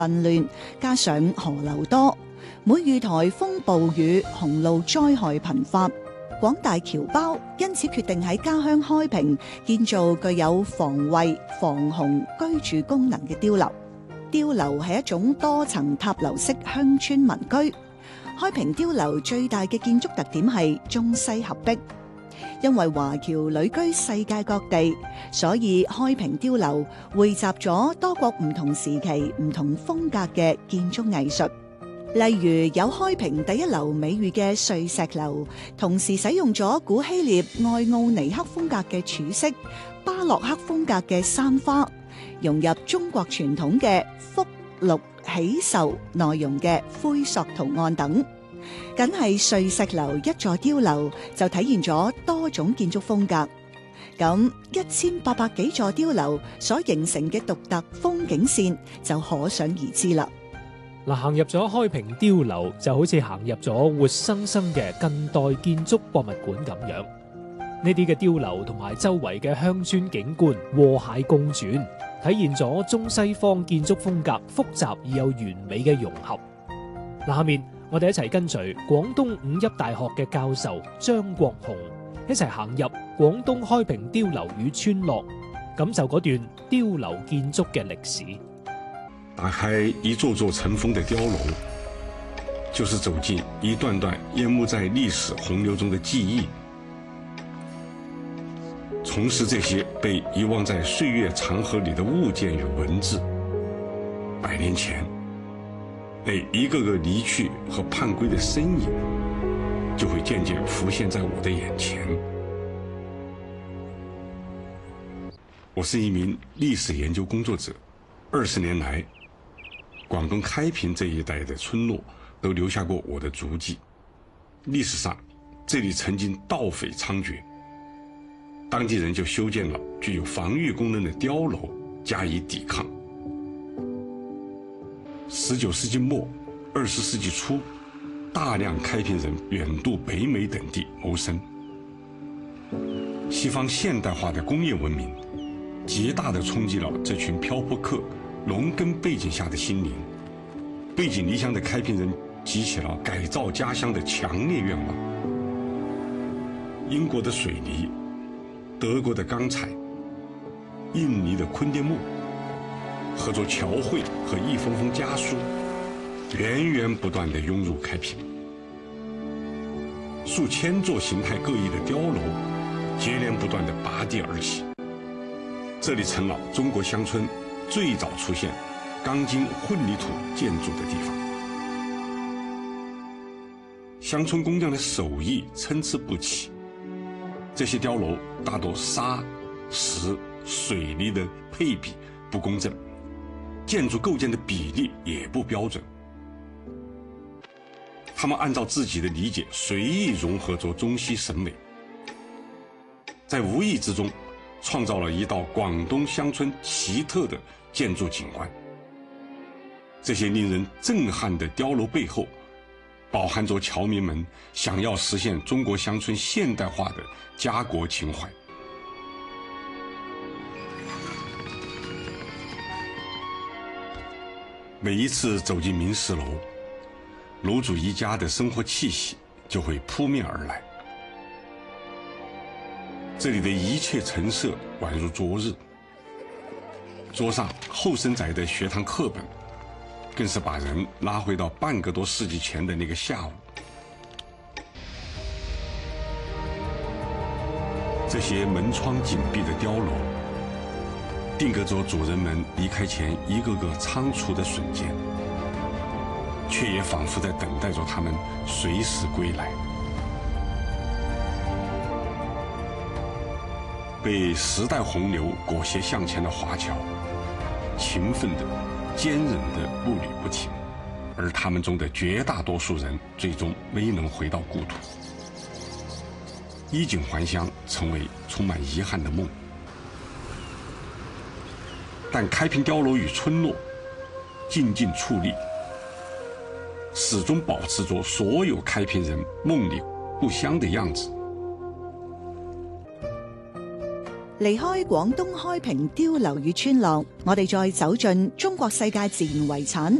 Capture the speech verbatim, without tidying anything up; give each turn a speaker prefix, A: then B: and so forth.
A: 混亂，加上河流多，每遇颱風暴雨，洪澇災害頻發。廣大僑胞因此決定喺家鄉開平建造具有防衛、防洪、居住功能嘅碉樓。碉樓係一種多層塔樓式鄉村民居。開平碉樓最大嘅建築特點係中西合璧。因為華僑旅居世界各地，所以開平碉樓匯集咗多國唔同時期、唔同風格嘅建築藝術。例如有開平第一樓美譽嘅碎石樓，同時使用咗古希臘愛奧尼克風格嘅柱式、巴洛克風格嘅山花，融入中國傳統嘅福祿喜壽內容嘅灰塑圖案等。僅係碎石樓一座碉樓就體現咗多種建築風格。咁一千八百幾座碉樓所形成嘅獨特風景線就可想而知啦。
B: 嗱，行入咗開平碉樓就好似行入咗活生生嘅近代建築博物館咁樣。呢啲嘅碉樓同埋周圍嘅鄉村景觀和諧共存，體現咗中西方建築風格複雜而又完美嘅融合。嗱，下面我哋一齊跟隨廣東五邑大學嘅教授張國雄一齊行入廣東開平碉樓與村落，感受嗰段碉樓建築嘅歷史。
C: 打開一座座塵封的碉樓，就是走進一段段淹沒在歷史洪流中的記憶，重拾這些被遺忘在歲月長河裡的物件與文字。百年前那一個個離去和叛歸的身影，就會漸漸浮現在我的眼前。我是一名歷史研究工作者，二十年來，廣東開平這一帶的村落都留下過我的足跡。歷史上，這裡曾經盜匪猖獗，當地人就修建了具有防禦功能的碉樓加以抵抗。十九世紀末，二十世紀初，大量開平人遠渡北美等地謀生。西方現代化的工業文明，極大地衝擊了這群漂泊客農耕背景下的心靈。背井離鄉的開平人激起了改造家鄉的強烈願望。英國的水泥、德國的鋼材、印尼的坤甸木，合作僑匯和一封封家書，源源不斷地湧入開平。數千座形態各異的碉樓，接連不斷地拔地而起。這裡成了中國鄉村最早出現鋼筋混凝土建築的地方。鄉村工匠的手藝參差不齊，這些碉樓大多沙、石、水泥的配比不公正，建築構建的比例也不標準。他們按照自己的理解隨意融合着中西審美，在無意之中創造了一道廣東鄉村奇特的建築景觀。這些令人震撼的碉樓背後，飽含着僑民們想要實現中國鄉村現代化的家國情懷。每一次走進明石樓，樓主一家的生活氣息就會撲面而來。這裡的一切陳設宛如昨日，桌上後生仔的學堂課本，更是把人拉回到半個多世紀前的那個下午。這些門窗緊閉的碉樓，定格着主人們離開前一個個倉促的瞬間，卻也仿佛在等待着他們隨時歸來。被時代洪流裹挾向前的華僑，勤奮的、堅韌的步履不停，而他們中的絕大多數人最終沒能回到故土，衣錦還鄉成為充滿遺憾的夢。但開平碉樓與村落靜靜矗立，始終保持着所有開平人夢裡故鄉的樣子。
A: 離開廣東開平碉樓與村落，我哋再走進中國世界自然遺產